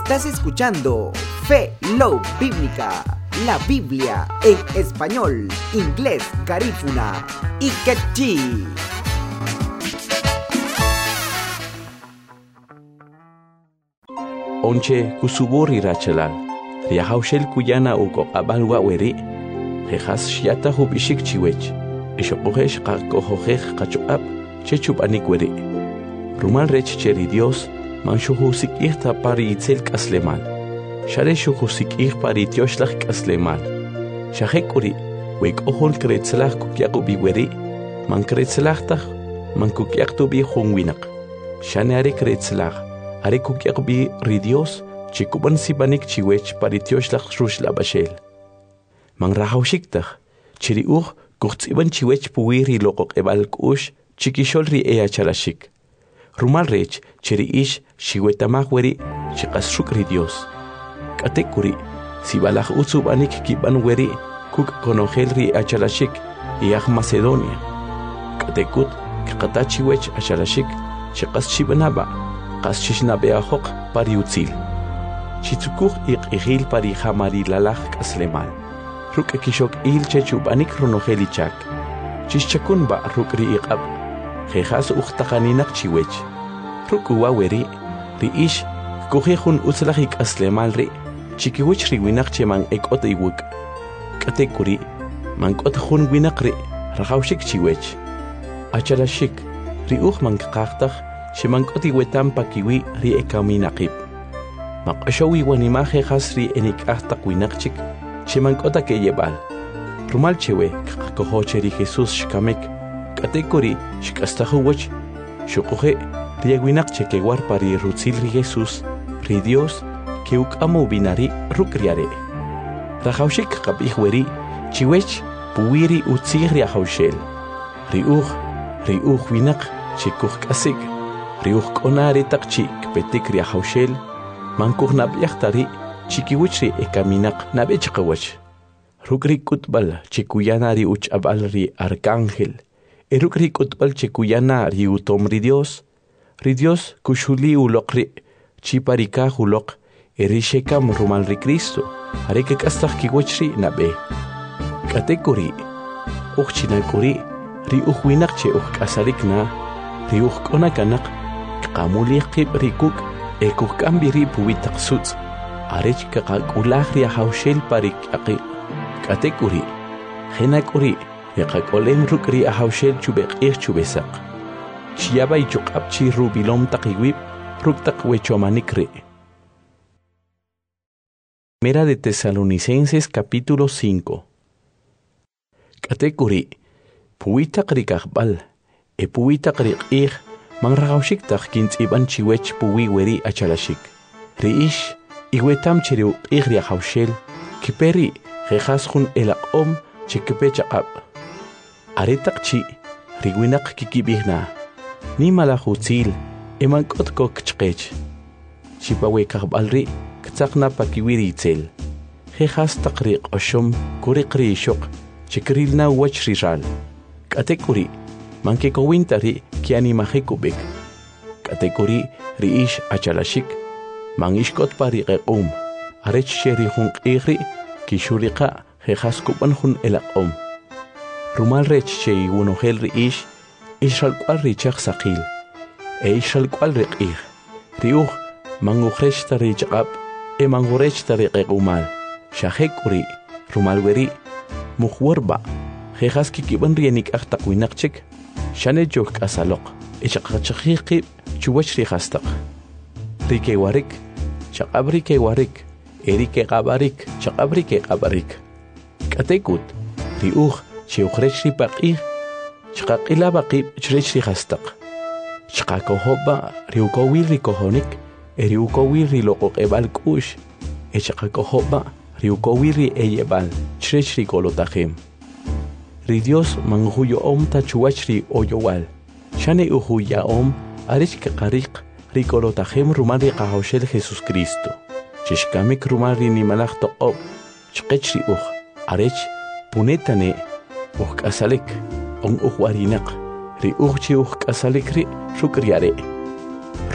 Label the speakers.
Speaker 1: Estás escuchando Fe Love Bíblica, la Biblia en español, inglés, garífuna y quechí.
Speaker 2: Onche kusuburi rachalal, riahaushel kuyana uko abalwa weri, rejas shiata hubishik chiwech, ishokohesh kakohojej kachoab, chechup anikweri. Rumal rech cheri Dios, manshuhusik irta pari itzel kaslemal. Share shuhusik ir pari tioshlach kaslemal. Shahekuri, wek ohol kretzlach kukyaku biweri, man kretzlachtach, man kukyaktu bi hungwinak. Shane are kretzlach, are kukyaku bi ridios, chikuban sibanik chiwech pari tioshlach rushla bashel. Man rahaushiktak, chiri kuchtsiban chiwech puwiri lokok ebal kush, chikisholri ea chalashik. Rumal rech, cheri ish, shiwetamach weri, chikasruk ridios. Katekuri, si balach utsubanik kiban weri, kuk konohelri achalashik, iach Macedonia. Katekut, kakatachiwech achalashik, chikas chibanaba, kas chishnabea pari utzil. Chitsukuch ik pari hamari lalach kaslemal. Ruk kishok il chechubanik ronohelichak. Chischakun rukri iqab. Jejas uchtaqaninak chiwech. Rukuwa weri, ri ish, kujejun utzlajik aslemal ri, chikiwich riwinak cheman ekot iwuk. Katekuri, mankot jun winak ri, rajaushik chiwech. Achalashik, ri man kakaktaj, chemankot iwetam pakiwi ri ekaminakib. Makashawi wanima jejas ri enikahtak winakchik, chemankota ke yebal. Rumal chewe, kakakohoche ri Jesus shkamek. Katekuri, shkastahuwach, shukuje, riaguinak chekewar pari rutzil ri Jesus, ri Dios, que amo binari rukriare. Rajaushik kapihweri, chiwech, puwiri utzir riahaushel. Ri winak, chikuch kasik, ri konari takchi kpetik riahaushel, mankuch nabiachtari, chikiwichri ekaminak nabechkawach. Rukri kutbal, chikuyanari uch abal ri arcángel. Erukri kutbal chekuyana ri utom ri Dios kushuli ulokri chiparika ulok erishekam rumal ri Cristo areke kastak kiwachri nabe. Katekuri uchinakuri ri winak che kasalikna ri konakanak kamuli qib rikuk kambiri puwitak suts arech kakakulahri haushel parik aqi. Katekuri henakuri yaqakolem rukri ahaushel chubesak. Chiaba y chukap chi rubilom takiwip, ruktak wechomanikre. Primera de Tesalonicenses capítulo 5. Katekuri, puwitak rikakbal, puwitak rikih, manragaushiktak kint iban chiwech puwi weri achalashik. Riish, iwetam chiriu riahaushel, kiperi, rejaskun elakom, chikepechakap. Aretak chi, riwinak kikibihna. Ni malahutzil, emankot kok chkech. Chipawe kakbalri, ktsakna pakiwiri itzel. Jejas takri oshom, kurikri shok, chikrilna wach rizal. Katekuri, mankekowintari kianimahekubik. Katekuri, riish achalashik, mangishkot pari arech sherihun igri, kishurika, jejas kupanhun elakom. Rumal rech che wunohel riish, Ishal kwal richak sakil, ishal kwal rikih, riuh manguresh tari chakap, manguresh tari kekumal, shahekuri, rumalweri, muhwarba, jejas kikiban rienik aktakwinakchik, shanejok asalok, chakachakikib, chuwach rihastak. Rike warik, chakabrike warik, erike kabarik, chakabrike kabarik. Katekut, riuh, chiuhresh ripakih, Chakakila bakib chrechri hastak. Chakakohoba riukowil rikohonik, riukowil rilokok ebal kush, chakakohoba riukowil ri eyebal chrechri kolotajem. Ridios manguyo tachuachri oyowal. Shane uhuya arich kakarik rikolotajem rumari kahoshel Jesus Cristo. Chishkamik rumari nimalach to chkechri arich punetane kasalik. On uhuarinak, ri kasalikri, shukriare.